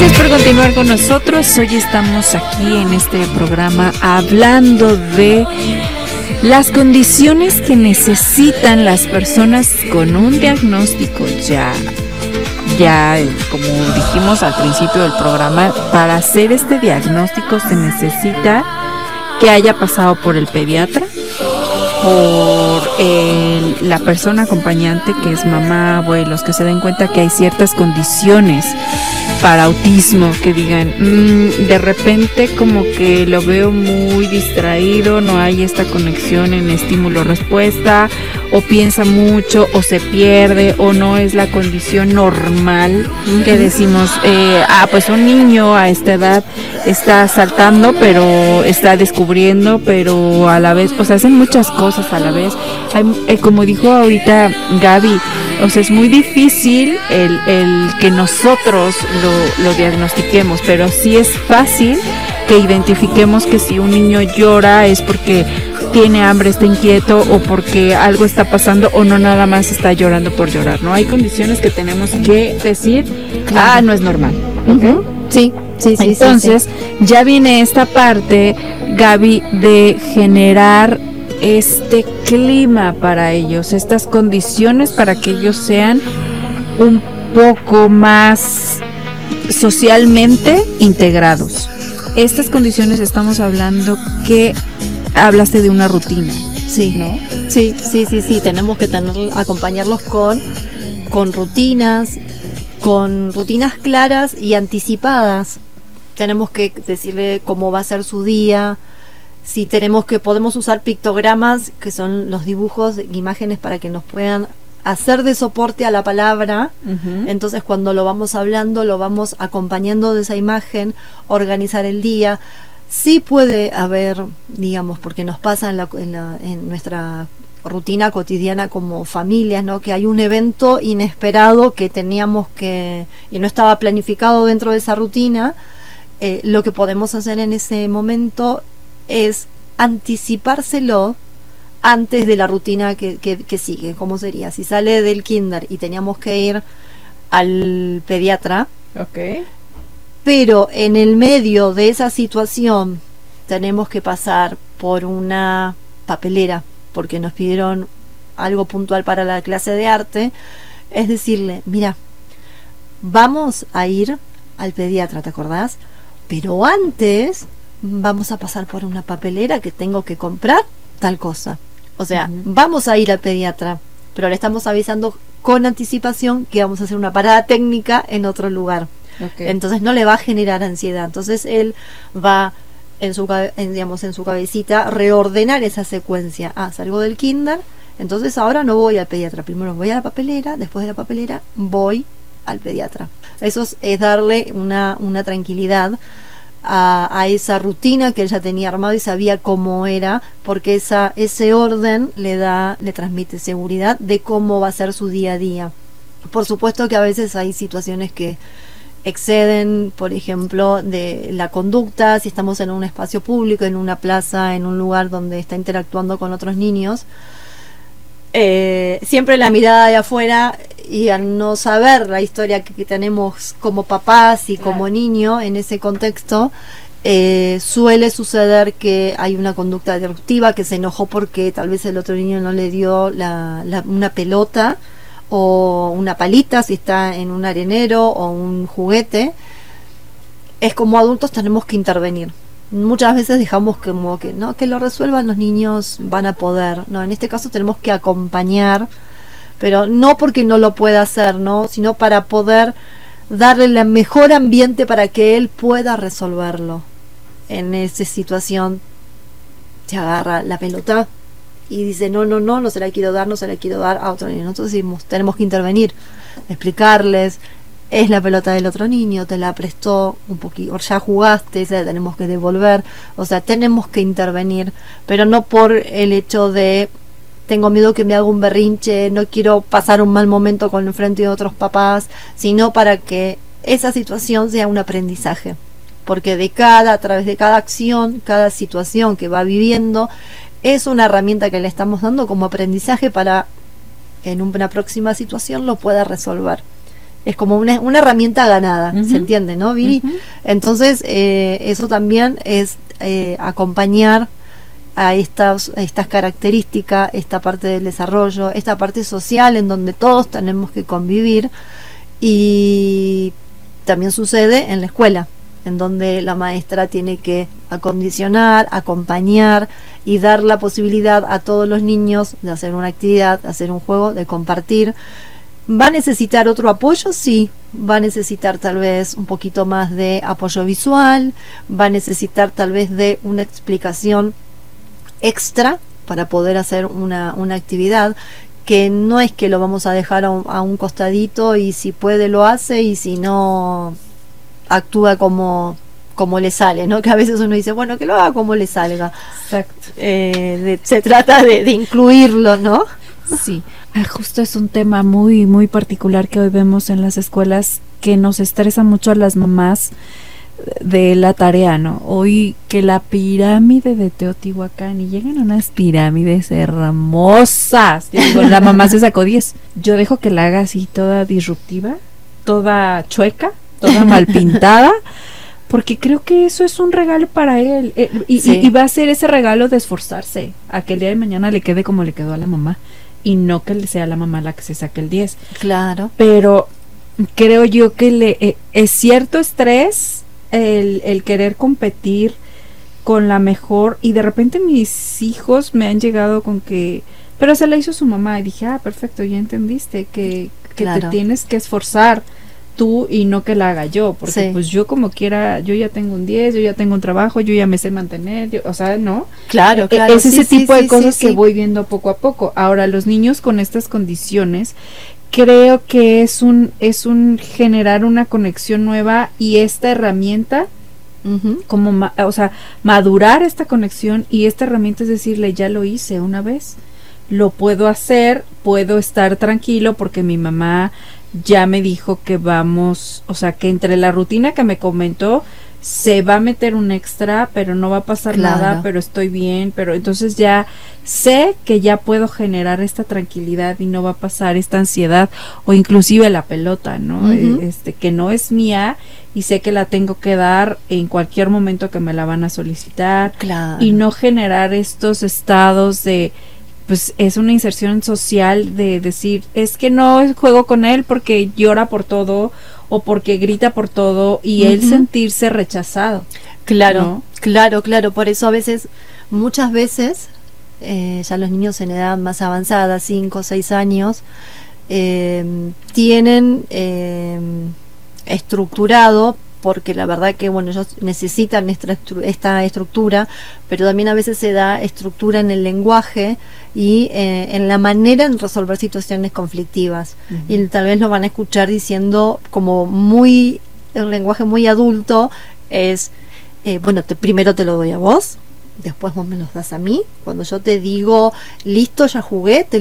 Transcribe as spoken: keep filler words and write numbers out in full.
Gracias por continuar con nosotros. Hoy estamos aquí en este programa hablando de las condiciones que necesitan las personas con un diagnóstico ya, ya como dijimos al principio del programa. Para hacer este diagnóstico se necesita que haya pasado por el pediatra, por el, la persona acompañante, que es mamá, abuelos, que se den cuenta que hay ciertas condiciones para autismo, que digan, mmm, de repente como que lo veo muy distraído, no hay esta conexión en estímulo-respuesta, o piensa mucho, o se pierde, o no es la condición normal, uh-huh. que decimos, eh, ah, pues un niño a esta edad está saltando, pero está descubriendo, pero a la vez, pues hacen muchas cosas a la vez. Hay, eh, como dijo ahorita Gaby, o sea, es muy difícil el, el que nosotros lo, lo diagnostiquemos, pero sí es fácil que identifiquemos que si un niño llora es porque tiene hambre, está inquieto, o porque algo está pasando, o no nada más está llorando por llorar, ¿no? Hay condiciones que tenemos que decir, claro. ah, no es normal. Uh-huh. Sí, sí, sí. Entonces, sí, sí. ya viene esta parte, Gaby, de generar este clima para ellos, estas condiciones para que ellos sean un poco más socialmente integrados. Estas condiciones estamos hablando que hablaste de una rutina. Sí, ¿no? Sí, sí, sí, sí, tenemos que tener, acompañarlos con, con rutinas, con rutinas claras y anticipadas. Tenemos que decirle cómo va a ser su día. Si tenemos que, podemos usar pictogramas, que son los dibujos, imágenes para que nos puedan hacer de soporte a la palabra. Uh-huh. Entonces cuando lo vamos hablando, lo vamos acompañando de esa imagen, organizar el día. Sí puede haber, digamos, porque nos pasa en, la, en, la, en nuestra rutina cotidiana como familias, ¿no? Que hay un evento inesperado que teníamos que, y no estaba planificado dentro de esa rutina. Eh, lo que podemos hacer en ese momento es anticipárselo antes de la rutina que, que, que sigue. ¿Cómo sería? Si sale del kinder y teníamos que ir al pediatra, okay. pero en el medio de esa situación tenemos que pasar por una papelera porque nos pidieron algo puntual para la clase de arte, es decirle, mira, vamos a ir al pediatra, ¿te acordás? Pero antes vamos a pasar por una papelera que tengo que comprar tal cosa. O sea, uh-huh. vamos a ir al pediatra, pero le estamos avisando con anticipación que vamos a hacer una parada técnica en otro lugar. Okay. Entonces no le va a generar ansiedad. Entonces él va en su, en, digamos, en su cabecita reordenar esa secuencia. Ah, salgo del kinder, entonces ahora no voy al pediatra. Primero voy a la papelera, después de la papelera voy al pediatra. Eso es, es darle una, una tranquilidad A, a esa rutina que él ya tenía armado y sabía cómo era, porque esa, ese orden le da, le transmite seguridad de cómo va a ser su día a día. Por supuesto que a veces hay situaciones que exceden, por ejemplo, de la conducta. Si estamos en un espacio público, en una plaza, en un lugar donde está interactuando con otros niños, eh, siempre la mirada de afuera, y al no saber la historia que, que tenemos como papás y como claro. niño en ese contexto, eh, suele suceder que hay una conducta disruptiva, que se enojó porque tal vez el otro niño no le dio la, la, una pelota o una palita si está en un arenero o un juguete. Es como adultos tenemos que intervenir. Muchas veces dejamos como que no, que lo resuelvan los niños, van a poder. No, en este caso tenemos que acompañar, pero no porque no lo pueda hacer, ¿no? Sino para poder darle el mejor ambiente para que él pueda resolverlo. En esa situación se agarra la pelota y dice no, no, no, no se la quiero dar, no se la quiero dar a otro niño. Nosotros decimos, tenemos que intervenir, explicarles, es la pelota del otro niño, te la prestó un poquito, ya jugaste, se la tenemos que devolver. O sea, tenemos que intervenir, pero no por el hecho de tengo miedo que me haga un berrinche, no quiero pasar un mal momento con el frente de otros papás, sino para que esa situación sea un aprendizaje, porque de cada, a través de cada acción, cada situación que va viviendo, es una herramienta que le estamos dando como aprendizaje para en una próxima situación lo pueda resolver. es como una, una herramienta ganada, Uh-huh. ¿se entiende, no, Viri? Uh-huh. Entonces, eh, eso también es eh, acompañar a estas, a estas características, esta parte del desarrollo, esta parte social en donde todos tenemos que convivir, y también sucede en la escuela, en donde la maestra tiene que acondicionar, acompañar y dar la posibilidad a todos los niños de hacer una actividad, de hacer un juego, de compartir. ¿Va a necesitar otro apoyo? Sí. Va a necesitar tal vez un poquito más de apoyo visual, va a necesitar tal vez de una explicación extra para poder hacer una, una actividad, que no es que lo vamos a dejar a un, a un costadito y si puede lo hace y si no actúa como, como le sale, ¿no? Que a veces uno dice, bueno, que lo haga como le salga. Exacto. Eh, de, se trata de, de incluirlo, ¿no? Sí, ah, justo es un tema muy, muy particular que hoy vemos en las escuelas, que nos estresa mucho a las mamás de la tarea, ¿no? Hoy que la pirámide de Teotihuacán, y llegan unas pirámides hermosas. Yo digo, la mamá se sacó diez. Yo dejo que la haga así toda disruptiva, toda chueca, toda mal pintada, porque creo que eso es un regalo para él. Eh, y, Sí. y, y va a ser ese regalo de esforzarse a que el día de mañana le quede como le quedó a la mamá, y no que sea la mamá la que se saque el diez. Claro. Pero creo yo que le eh, es cierto estrés el, el querer competir con la mejor, y de repente mis hijos me han llegado con que, pero se la hizo su mamá, y dije, ah, perfecto, ya entendiste que, que Claro. te tienes que esforzar tú y no que la haga yo, porque Sí. pues yo como quiera, yo ya tengo un diez, yo ya tengo un trabajo, yo ya me sé mantener, yo, o sea, ¿no? Claro, E- claro. Es ese sí, tipo sí, de sí, cosas sí, que sí. voy viendo poco a poco. Ahora, los niños con estas condiciones, creo que es un es un generar una conexión nueva, y esta herramienta Ujú. como ma- o sea, madurar esta conexión, y esta herramienta es decirle, ya lo hice una vez, lo puedo hacer, puedo estar tranquilo porque mi mamá ya me dijo que vamos, o sea, que entre la rutina que me comentó se va a meter un extra, pero no va a pasar Claro. nada, pero estoy bien, pero entonces ya sé que ya puedo generar esta tranquilidad y no va a pasar esta ansiedad, o inclusive la pelota, ¿no? Ujú. Eh, este, que no es mía y sé que la tengo que dar en cualquier momento que me la van a solicitar, Claro. y no generar estos estados de, pues es una inserción social de decir, es que no juego con él porque llora por todo o porque grita por todo, y él Ujú. sentirse rechazado. Claro, ¿no? claro, claro. Por eso a veces, muchas veces, eh, ya los niños en edad más avanzada, cinco o seis años, eh, tienen eh, estructurado, porque la verdad que, bueno, ellos necesitan esta, estru- esta estructura, pero también a veces se da estructura en el lenguaje y eh, en la manera de resolver situaciones conflictivas. Ujú. Y tal vez lo van a escuchar diciendo como muy, el lenguaje muy adulto es, eh, bueno, te, primero te lo doy a vos, después vos me los das a mí, cuando yo te digo, listo, ya jugué, te